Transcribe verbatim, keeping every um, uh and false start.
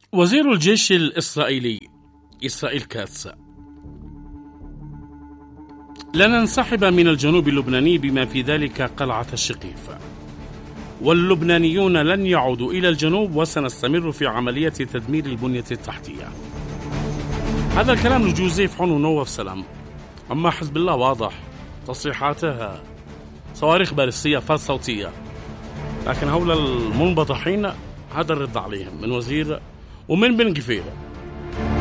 وزير الجيش الإسرائيلي إسرائيل كاتس: لن ننسحب من الجنوب اللبناني بما في ذلك قلعة الشقيف، واللبنانيون لن يعودوا إلى الجنوب، وسنستمر في عملية تدمير البنية التحتية. هذا الكلام لجوزيف حون ونواف سلام. أما حزب الله واضح، تصريحاتها صواريخ باليستية فاز صوتية، لكن هؤلاء المنبطحين هذا الرد عليهم من وزير ومن بن كفير.